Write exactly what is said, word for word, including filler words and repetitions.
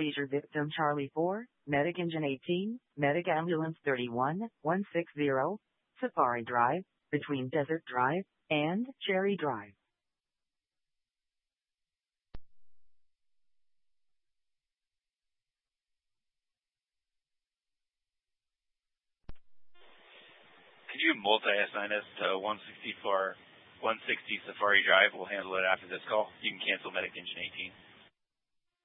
seizure victim Charlie four, Medic Engine eighteen, Medic Ambulance thirty-one, one sixty, Safari Drive, between Desert Drive and Cherry Drive. Could you multi-assign us to one sixty-four, one sixty Safari Drive? We'll handle it after this call. You can cancel Medic Engine eighteen.